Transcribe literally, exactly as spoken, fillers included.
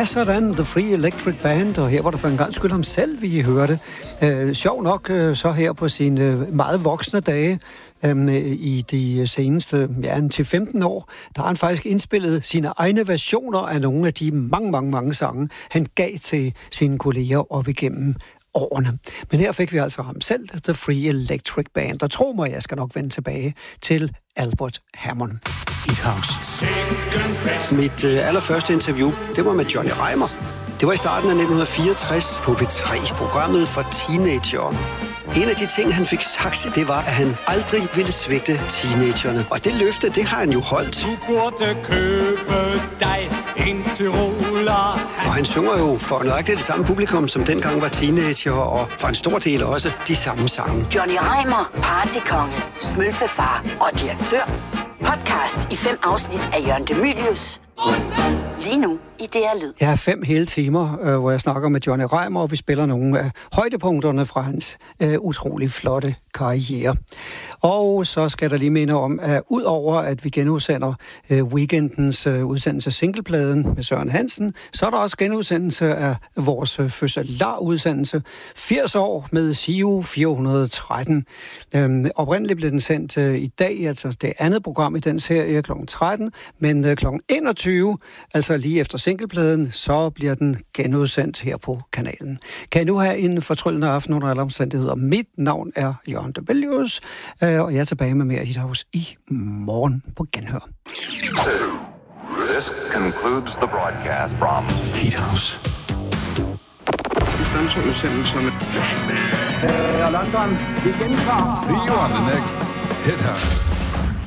Ja, sådan, The Free Electric Band, og her var der for en gang skyld ham selv, vi hørte. Øh, sjov nok, øh, så her på sine meget voksne dage, øh, i de seneste ja, til femten år, der har han faktisk indspillet sine egne versioner af nogle af de mange, mange, mange sange, han gav til sine kolleger op igennem årene. Men her fik vi altså ham selv, The Free Electric Band, og tro mig, jeg skal nok vende tilbage til Albert Hammond. Beat House. Mit øh, allerførste interview, det var med Johnny Reimer. Det var i starten af nitten fireogtres på P tre, programmet for teenagere. En af de ting, han fik sagt, det var, at han aldrig ville svigte teenagerne. Og det løfte, det har han jo holdt. Du burde købe dig en Tyroler. For han synger jo for nøjagtigt det samme publikum, som dengang var teenager, og for en stor del også de samme sange. Johnny Reimer, partykonge, smølfefar og direktør. Podcast i fem afsnit af Jørgen De Mylius. Lige nu i D R Lyd. Jeg har fem hele timer, øh, hvor jeg snakker med Johnny Reimer, og vi spiller nogle af højdepunkterne fra hans øh, utrolig flotte karriere. Og så skal der lige minde om, at udover at vi genudsender øh, weekendens øh, udsendelse Singlepladen med Søren Hansen, så er der også genudsendelse af vores øh, fødselar-udsendelse firs år med S I O fire hundrede og tretten. Øhm, oprindeligt blev den sendt øh, i dag, altså det andet program i den serie klokken tretten, men øh, klokken enogtyve, altså lige efter Singlepladen, så bliver den genudsendt her på kanalen. Kan I nu have en fortryllende aften under alle omstændigheder? Mit navn er Jørgen De Mylius, og jeg er tilbage med mere Hit House i morgen på genhør. This concludes the broadcast from Beat House. London, vi gentager. See you on the next Hit House.